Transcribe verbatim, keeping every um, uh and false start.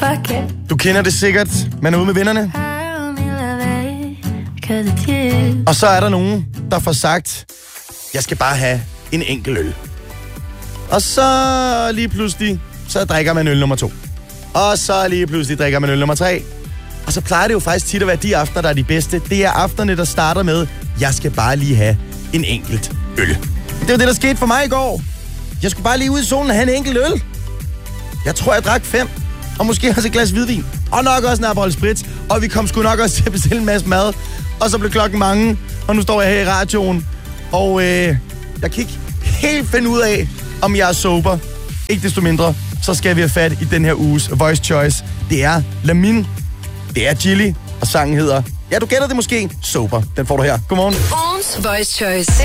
Du kender det sikkert. Man er ude med vennerne. Og så er der nogen, der får sagt, jeg skal bare have en enkelt øl. Og så lige pludselig, så drikker man øl nummer to. Og så lige pludselig drikker man øl nummer tre. Og så plejer det jo faktisk tit at være de aftener, der er de bedste. Det er aftenerne, der starter med, jeg skal bare lige have en enkelt øl. Det var det, der skete for mig i går. Jeg skulle bare lige ud i solen og have en enkelt øl. Jeg tror, jeg drak fem. Og måske også et glas hvidvin. Og nok også en Aperol Spritz. Og vi kom sgu nok også til at bestille en masse mad. Og så blev klokken mange. Og nu står jeg her i radioen. Og øh, jeg kan ikke helt finde ud af, om jeg er sober. Ikke desto mindre, så skal vi have fat i den her uges Voice Choice. Det er Lamin. Det er Chili. Og sangen hedder, ja, du gætter det måske, Sober. Den får du her. Godmorgen. Ugens Voice Choice.